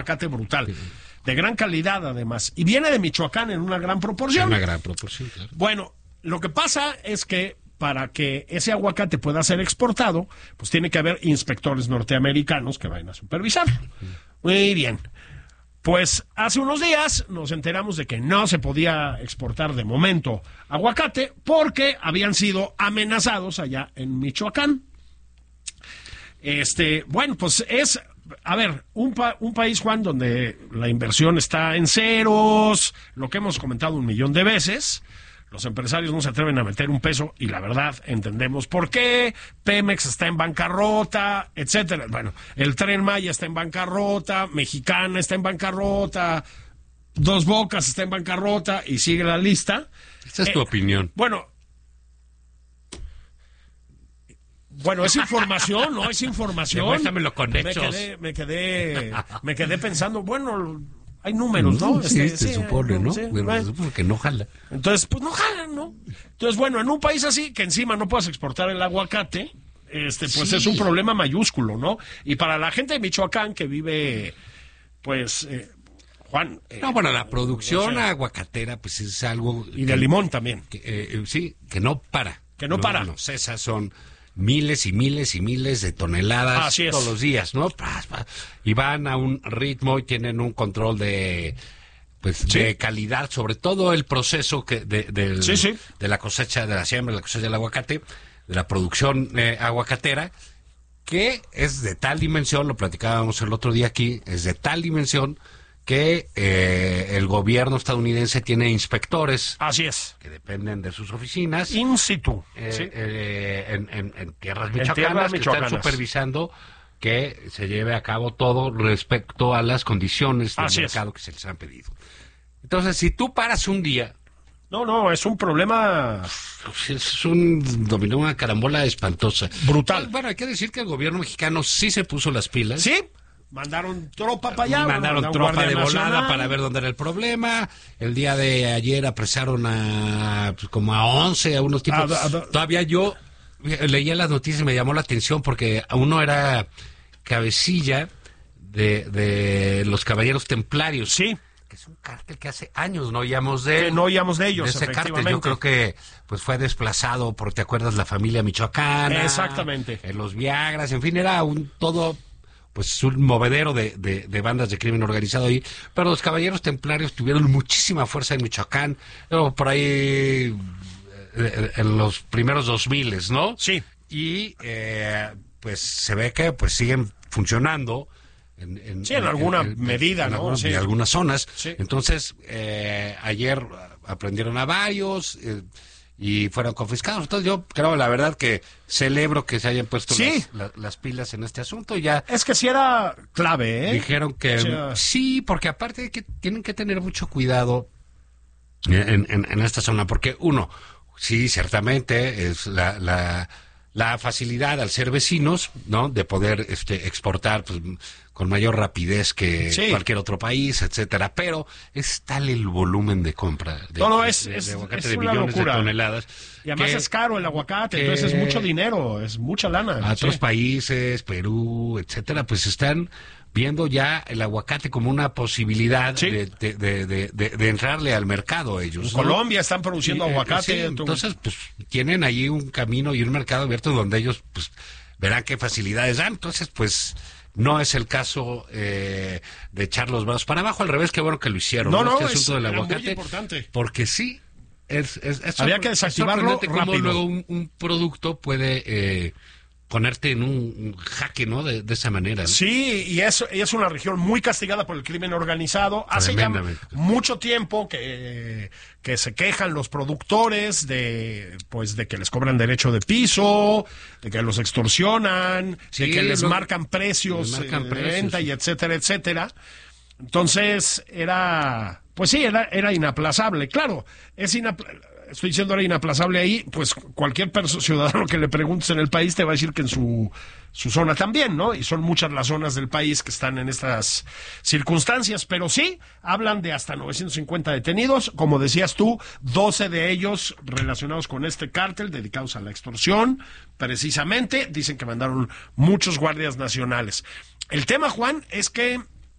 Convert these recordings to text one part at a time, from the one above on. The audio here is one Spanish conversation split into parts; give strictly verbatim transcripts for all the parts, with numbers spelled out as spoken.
aguacate brutal, sí, de gran calidad además, y viene de Michoacán en una gran proporción. Una gran proporción, claro. Bueno, lo que pasa es que para que ese aguacate pueda ser exportado, pues tiene que haber inspectores norteamericanos que vayan a supervisarlo. Muy bien. Pues hace unos días nos enteramos de que no se podía exportar de momento aguacate porque habían sido amenazados allá en Michoacán. Este, bueno, pues es, a ver, un, pa- un país, Juan, donde la inversión está en ceros, lo que hemos comentado un millón de veces. Los empresarios no se atreven a meter un peso y la verdad entendemos por qué. Pemex está en bancarrota, etcétera. Bueno, el Tren Maya está en bancarrota, Mexicana está en bancarrota, Dos Bocas está en bancarrota y sigue la lista. Esa es Eh, tu opinión. Bueno, bueno, es información, ¿no? Es información. Demuéstramelo con Me hechos. quedé, me quedé, me quedé pensando, bueno, hay números, ¿no? Sí, Este, se sí, supone, ¿no? sí, Bueno, bueno. se supone que no jala. Entonces, pues no jalan, ¿no? Entonces, bueno, en un país así, que encima no puedas exportar el aguacate, este, pues Sí. es un problema mayúsculo, ¿no? Y para la gente de Michoacán que vive, pues, eh, Juan... eh, No, bueno, la producción o sea, aguacatera, pues es algo... y de limón también. Que, eh, sí, que no para. Que no para. No cesa, son miles y miles y miles de toneladas Así es. todos los días, ¿no? Y van a un ritmo y tienen un control de... pues Sí. de calidad, sobre todo el proceso que de, del- Sí, sí. de la cosecha, de la siembra, de la cosecha del aguacate, de la producción eh, aguacatera, que es de tal dimensión, lo platicábamos el otro día aquí, es de tal dimensión que eh, el gobierno estadounidense tiene inspectores Así es. que dependen de sus oficinas In situ. eh, ¿sí? eh, en, en- en tierras En michoacanas, tierras que michoacanas. están supervisando que se lleve a cabo todo respecto a las condiciones del Así es. mercado que se les han pedido. Entonces, si tú paras un día, No, no, es un problema es un dominó una carambola espantosa. brutal. Bueno, hay que decir que el gobierno mexicano sí se puso las pilas. ¿Sí? Mandaron tropa para allá. Mandaron mandaron tropa Guardia de volada Nacional. para ver dónde era el problema. El día de ayer apresaron a pues, como a once, a unos tipos. A- a- Todavía yo eh, leía las noticias y me llamó la atención porque uno era cabecilla de, de los Caballeros Templarios. Sí, Que es un cártel que hace años no oíamos de él. que no oíamos de ellos, de ese cártel. efectivamente. Yo creo que pues fue desplazado por, ¿te acuerdas? La familia michoacana. Exactamente. En los Viagras, en fin, era un todo, pues un movedero de, de, de bandas de crimen organizado ahí. Pero los Caballeros Templarios tuvieron muchísima fuerza en Michoacán, luego por ahí eh, en los primeros dos miles, ¿no? Sí. Y eh, pues se ve que pues siguen funcionando. En, en- Sí, en alguna medida, en ¿no? algunas- Sí. en algunas zonas. Sí. Entonces, eh, ayer aprendieron a varios eh, y fueron confiscados. Entonces, yo creo, la verdad, que celebro que se hayan puesto Sí. las, la- las pilas en este asunto. Y ya Es que sí era clave, ¿eh? dijeron que O sea, sí, porque aparte de que tienen que tener mucho cuidado en, en- en esta zona, porque uno, sí, ciertamente es la, la, la facilidad al ser vecinos, ¿no? De poder este, exportar pues, con mayor rapidez que Sí. cualquier otro país, etcétera. Pero es tal el volumen de compra de, No, no, es- de- de es- aguacate es de una millones locura. de toneladas. Y además que es caro el aguacate, que- entonces es mucho dinero, es mucha lana. a sí. otros países, Perú, etcétera, pues están viendo ya el aguacate como una posibilidad Sí. de, de, de, de- de- de entrarle al mercado ellos. En ¿no? Colombia están produciendo Sí, eh, aguacate. sí, tú- entonces, pues tienen ahí un camino y un mercado abierto donde ellos pues verán qué facilidades dan. Entonces, pues no es el caso eh, de echar los brazos para abajo. Al revés, qué bueno que lo hicieron. No, no, Este es- asunto del era muy aguacate. importante. Porque sí, es, es, es Había que sorpre- es desactivarlo sorprendente cómo rápido. luego un, un producto puede eh, ponerte en un, un jaque, ¿no? De, de esa manera. ¿no? Sí, y es, y es una región muy castigada por el crimen organizado. Hace ya Tremendamente. mucho tiempo que, que se quejan los productores de pues de que les cobran derecho de piso, de que los extorsionan, Sí, de que les lo- marcan precios, les marcan eh, de precios. venta y etcétera, etcétera. Entonces era, pues sí, era, era inaplazable. Claro, es inaplazable. Estoy diciendo era inaplazable ahí, pues cualquier perso- ciudadano que le preguntes en el país te va a decir que en su, su zona también, ¿no? Y son muchas las zonas del país que están en estas circunstancias, pero sí, hablan de hasta novecientos cincuenta detenidos, como decías tú, doce de ellos relacionados con este cártel, dedicados a la extorsión, precisamente, dicen que mandaron muchos guardias nacionales. El tema, Juan, es que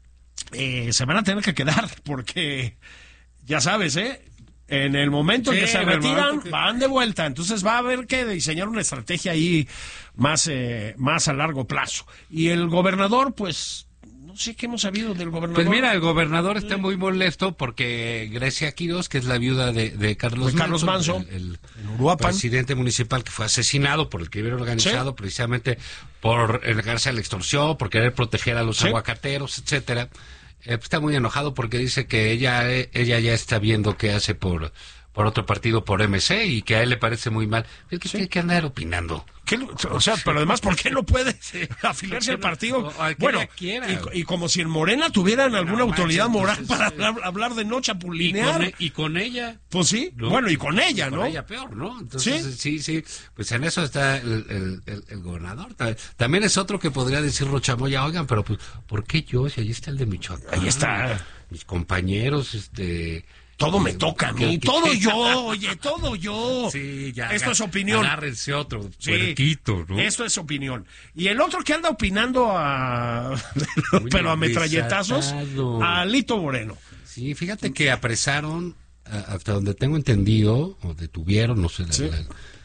eh, se van a tener que quedar porque, ya sabes, ¿eh? En el momento Sí, en que se en el retiran, momento que- van de vuelta. Entonces va a haber que diseñar una estrategia ahí más, eh, más a largo plazo. Y el gobernador, pues, no sé qué hemos sabido del gobernador. Pues mira, el gobernador está muy molesto porque Grecia Quirós, que es la viuda de, de Carlos, De Carlos Manso, Manso, el, en el Uruapan. presidente municipal que fue asesinado por el crimen organizado, precisamente por negarse a la extorsión, por querer proteger a los Sí. aguacateros, etcétera. Eh, pues está muy enojado porque dice que ella eh, ella ya está viendo qué hace por por otro partido, por M C, y que a él le parece muy mal. Es que tiene que andar opinando. ¿Qué lo- o sea, pero además, ¿por qué no puede afiliarse al partido? O al que Bueno, ella quiera. y, y como si en Morena tuvieran alguna No, autoridad manches, moral entonces, para eh, hablar, hablar de no Y con, chapulinear. e- y con ella. Pues sí, ¿no? bueno, y con ella, Con ¿no? ella peor, ¿no? Entonces, Sí. sí, sí, pues en eso está el, el, el- el gobernador. Ta- También es otro que podría decir Rochamoya, oigan, pero pues, ¿por qué yo? Si ahí está el de Michoacán. Ahí está. Mis compañeros, este... Todo me eh, toca a que- mí, que- todo yo, oye, todo yo. Sí, ya. Esto aga- es opinión. Agárrense otro, Sí, puerquito, ¿no? Esto es opinión. Y el otro que anda opinando a pero a metralletazos, desatado. a Alito Moreno. Sí, fíjate que apresaron, a- hasta donde tengo entendido, o detuvieron, no sé, la- Sí. la-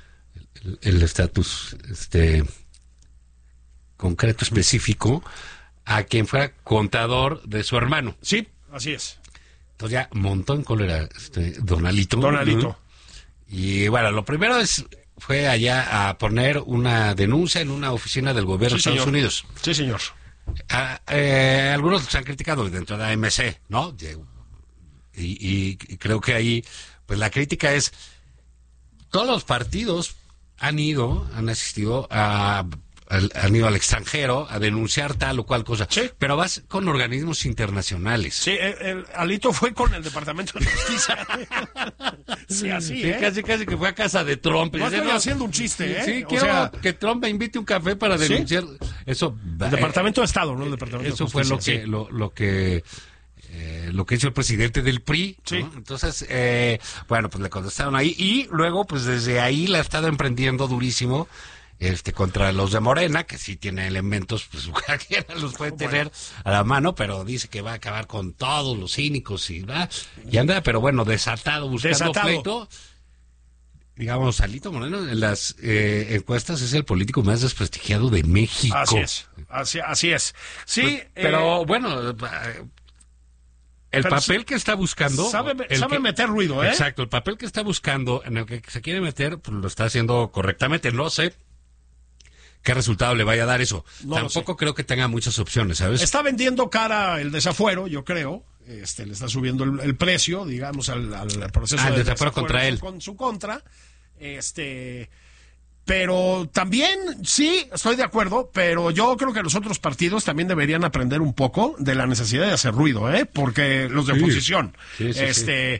el- el estatus este concreto, específico, a quien fuera contador de su hermano. Sí, así es. Entonces ya montó en cólera este, Don Alito. Don Alito. ¿no? Y bueno, lo primero es fue allá a poner una denuncia en una oficina del gobierno Sí, de Estados señor. Unidos. Sí, señor. Ah, eh, algunos se han criticado dentro de la A M C, ¿no? Y, y- y creo que ahí, pues la crítica es, todos los partidos han ido, han asistido a, al- han ido al extranjero a denunciar tal o cual cosa, Sí. pero vas con organismos internacionales. Sí, el, el Alito fue con el Departamento de Justicia. Sí, así, Sí, ¿eh? casi casi que fue a casa de Trump. No Dice, estoy haciendo un chiste, ¿eh? Sí, O quiero sea, que Trump me invite un café para ¿Sí? denunciar. Eso. el Departamento de Estado, ¿no? El Departamento Eso de fue lo Justicia, que, sí. lo, lo que eh, lo que hizo el presidente del P R I, ¿no? Sí. Entonces, eh, bueno, pues le contestaron ahí y luego, pues desde ahí la ha estado emprendiendo durísimo este contra los de Morena, que sí tiene elementos, pues cualquiera los puede Bueno. tener a la mano, pero dice que va a acabar con todos los cínicos y va y anda, pero bueno, desatado, buscando Desatado. pleito. Digamos, Alito Moreno en las eh, encuestas es el político más desprestigiado de México. Así es, así, así es. Sí, Pues, eh, pero bueno, eh, el pero papel que está buscando... sabe, el sabe que- meter ruido, ¿eh? Exacto, el papel que está buscando, en el que se quiere meter, pues lo está haciendo correctamente. No sé qué resultado le vaya a dar eso. No lo Tampoco creo que tenga muchas opciones, ¿sabes? Está vendiendo cara el desafuero, yo creo. Este, le está subiendo el, el precio, digamos, al, al proceso Ah, el de desafuero contra él. con su contra. Este, pero también, sí, estoy de acuerdo, pero yo creo que los otros partidos también deberían aprender un poco de la necesidad de hacer ruido, ¿eh? Porque los de Sí. oposición, Sí, sí, este,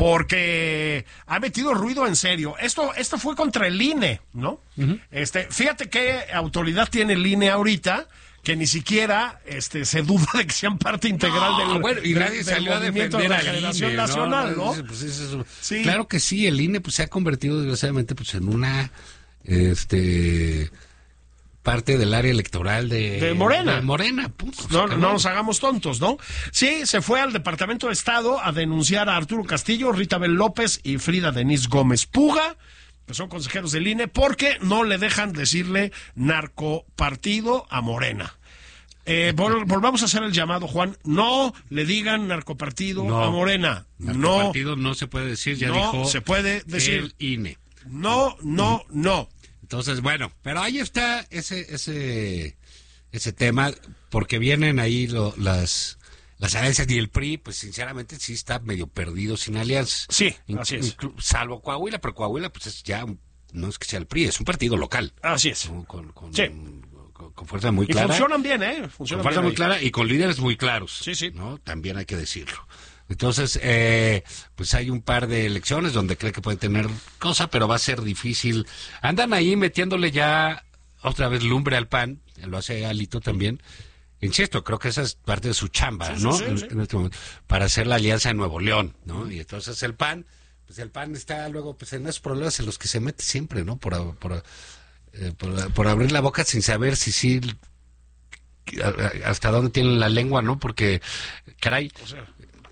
porque ha metido ruido en serio. Esto, esto fue contra el I N E, ¿no? Este, fíjate qué autoridad tiene el I N E ahorita, que ni siquiera este se duda de que sean parte integral No, del, bueno, y del- nadie del salió a movimiento defender de al regeneración I N E, nacional, ¿no? Pues es eso. Sí. Claro que sí, el I N E pues se ha convertido desgraciadamente pues en una este parte del área electoral de, De Morena. de Morena, punto. Se No, acabó. no nos hagamos tontos, ¿no? Sí, se fue al Departamento de Estado a denunciar a Arturo Castillo, Rita Bel López y Frida Denise Gómez Puga, que son consejeros del I N E, porque no le dejan decirle narcopartido a Morena. Eh, vol- volvamos a hacer el llamado, Juan. No le digan narcopartido No. a Morena. Nuestro No, partido no se puede decir, ya no dijo se puede decir. el I N E. no, no, no. Entonces, bueno, pero ahí está ese ese ese tema, porque vienen ahí lo- las las alianzas y el P R I, pues sinceramente sí está medio perdido sin alianzas. Sí, In- así es. inclu- salvo Coahuila, pero Coahuila pues es ya, un- no es que sea el P R I, es un partido local. Así es. Con, con, con- Sí. con- con fuerza muy Y clara. funcionan bien, ¿eh? Con Funcionan fuerza bien muy ahí. clara y con líderes muy claros. Sí, sí. ¿no? También hay que decirlo. Entonces, eh, pues hay un par de elecciones donde cree que pueden tener cosa, pero va a ser difícil. Andan ahí metiéndole ya otra vez lumbre al pan, lo hace Alito también. Insisto, creo que esa es parte de su chamba, Sí, sí, ¿no? sí, En- sí. en este momento, para hacer la alianza en Nuevo León, ¿no? Y entonces el PAN, pues el PAN está luego pues en esos problemas en los que se mete siempre, ¿no? Por, por, eh, por, por abrir la boca sin saber si sí hasta dónde tienen la lengua, ¿no? Porque, caray, O sea,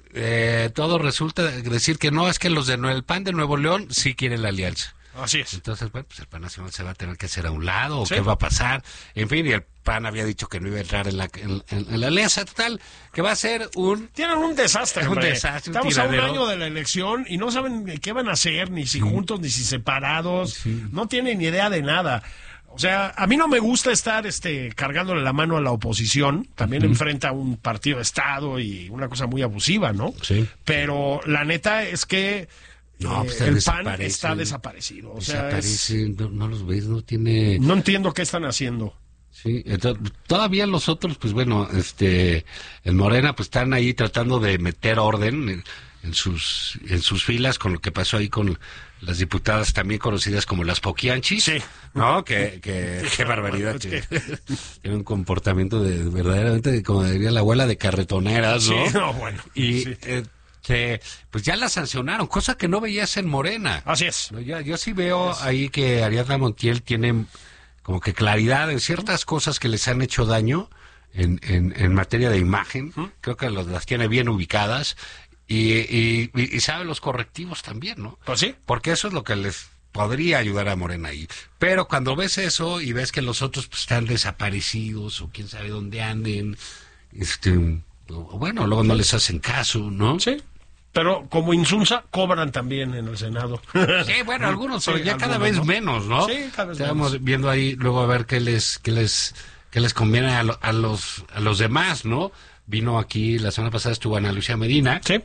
eh, todo resulta decir que no, es que los de Nue- el P A N de Nuevo León sí quieren la alianza. así es. Entonces, bueno, pues el P A N Nacional se va a tener que hacer a un lado, o Sí. qué va a pasar. En fin, y el P A N había dicho que no iba a entrar en la, en, en- en la alianza total, que va a ser un... Tienen un desastre, Es un hombre. desastre, un Estamos a un tiradero. año de la elección y no saben qué van a hacer, ni si juntos, ni si separados. Sí. No tienen ni idea de nada. O sea, a mí no me gusta estar este, cargándole la mano a la oposición. También enfrenta un partido de Estado y una cosa muy abusiva, ¿no? Sí. Pero la neta es que No, eh, pues, el P A N desaparecen. está desaparecido. O sea, es- Desaparecen, no, no los ves, no tiene... no entiendo qué están haciendo. Sí, entonces, todavía los otros, pues bueno, este, en Morena, pues están ahí tratando de meter orden en, en sus en sus filas con lo que pasó ahí con las diputadas también conocidas como las Poquianchis, Sí. ¿no? Que, que qué barbaridad, Es que que- tiene un comportamiento de verdaderamente, como diría la abuela, de carretoneras, ¿no? Sí, no, bueno. Y Sí. este, pues ya la sancionaron, cosa que no veías en Morena. Así es. No, yo, yo sí veo ahí que Ariadna Montiel tiene como que claridad en ciertas cosas que les han hecho daño en, en, en materia de imagen. Creo que los- las tiene bien ubicadas y, y, y- y sabe los correctivos también, ¿no? Pues sí. Porque eso es lo que les podría ayudar a Morena ahí. Pero cuando ves eso y ves que los otros pues, están desaparecidos o quién sabe dónde anden, este, o- bueno, luego no les hacen caso, ¿no? Sí. Pero como Insunza, cobran también en el Senado. Sí, bueno, algunos, Sí, pero ya cada algunos, vez ¿no? menos, ¿no? Sí, cada vez Estamos menos. viendo ahí luego a ver qué les, qué les, qué les conviene a, lo- a los, a los demás, ¿no? Vino aquí, la semana pasada estuvo Ana Lucía Medina. Sí.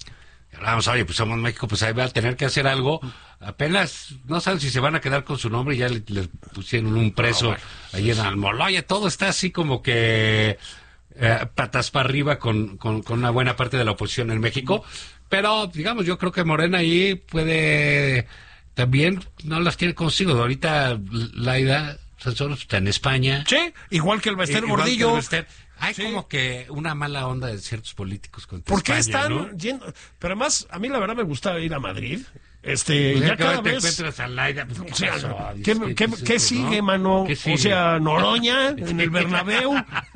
Y hablábamos, oye, pues somos México, pues ahí va a tener que hacer algo. Apenas, no saben si se van a quedar con su nombre, ya le, le pusieron un preso No, bueno. ahí en Almoloya. Todo está así como que eh, patas para arriba con, con, con una buena parte de la oposición en México. Pero, digamos, yo creo que Morena ahí puede también, no las tiene consigo. Ahorita Laida Sansón está en España. Sí, igual que el Bester Igual que Gordillo. el Bester. Hay Sí. como que una mala onda de ciertos políticos contra ¿Por qué España, están ¿no? yendo? Pero además, a mí la verdad me gusta ir a Madrid. Este, Pues ya ya que cada te vez... encuentras a Laida, pues, ¿qué O sea, pasó? ¿qué, Dices, qué- es qué esto, sigue, no? mano? ¿Qué sigue? O sea, Noroña en el Bernabéu.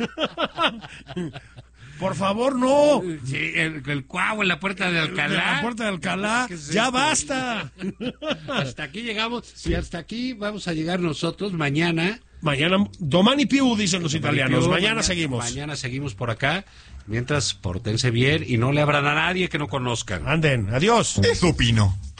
Por favor, no. Sí, el, el cuau en la puerta de De Alcalá. la puerta de Alcalá. ¿Qué es Ya esto? basta. Hasta aquí llegamos. Y hasta aquí vamos a llegar nosotros mañana. Mañana, domani più, dicen los italianos. Mañana, Mañana seguimos. Mañana seguimos por acá. Mientras, pórtense bien y no le abran a nadie que no conozcan. Anden, adiós. Eso opino.